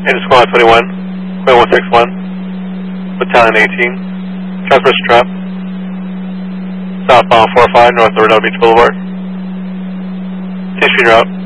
Engine Squad 21, 161, Battalion 18, transmission trap, southbound 45 north of Redondo Beach Boulevard. Change route.